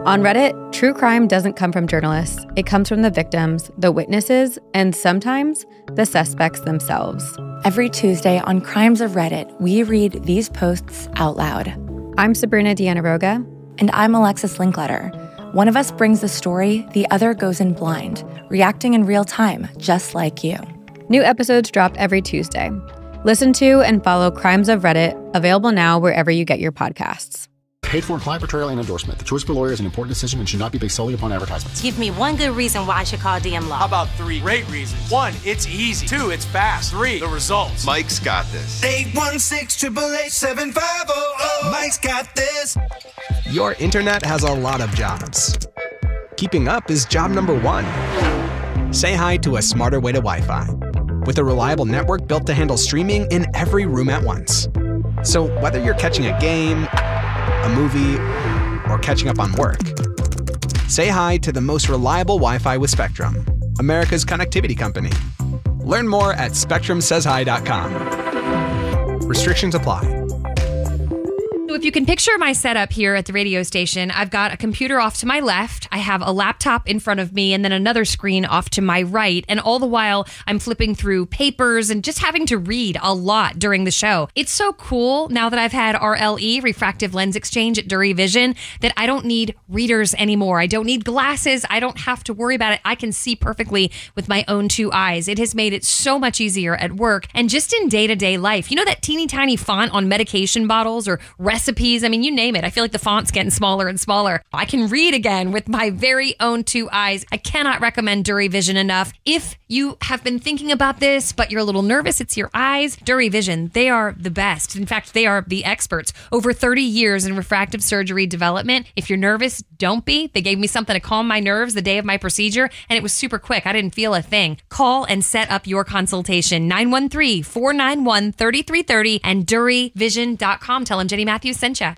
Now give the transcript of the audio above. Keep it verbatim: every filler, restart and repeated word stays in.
On Reddit, true crime doesn't come from journalists. It comes from the victims, the witnesses, and sometimes the suspects themselves. Every Tuesday on Crimes of Reddit, we read these posts out loud. I'm Sabrina Dianaroga. And I'm Alexis Linkletter. One of us brings the story, the other goes in blind, reacting in real time, just like you. New episodes drop every Tuesday. Listen to and follow Crimes of Reddit, available now wherever you get your podcasts. Paid for client portrayal and endorsement. The choice of a lawyer is an important decision and should not be based solely upon advertisements. Give me one good reason why I should call D M Law. How about three great reasons? One, it's easy. Two, it's fast. Three, the results. Mike's got this. eight one six, eight eight eight, seven five zero zero. Mike's got this. Your internet has a lot of jobs. Keeping up is job number one. Say hi to a smarter way to Wi-Fi. With a reliable network built to handle streaming in every room at once. So whether you're catching a game, a movie, or catching up on work, say hi to the most reliable Wi-Fi with Spectrum, America's connectivity company. Learn more at spectrum says hi dot com. Restrictions apply. So if you can picture my setup here at the radio station, I've got a computer off to my left, I have a laptop in front of me, and then another screen off to my right. And all the while, I'm flipping through papers and just having to read a lot during the show. It's so cool now that I've had R L E, refractive lens exchange at Dury Vision, that I don't need readers anymore. I don't need glasses. I don't have to worry about it. I can see perfectly with my own two eyes. It has made it so much easier at work and just in day-to-day life. You know that teeny tiny font on medication bottles or recipes? I mean, you name it. I feel like the font's getting smaller and smaller. I can read again with my very own two eyes. I cannot recommend Dury Vision enough. If you have been thinking about this, but you're a little nervous, it's your eyes, Dury Vision, they are the best. In fact, they are the experts. Over thirty years in refractive surgery development. If you're nervous, don't be. They gave me something to calm my nerves the day of my procedure, and it was super quick. I didn't feel a thing. Call and set up your consultation. nine one three, four nine one, three three three zero and dury vision dot com. Tell them Jenny Matthews sent you.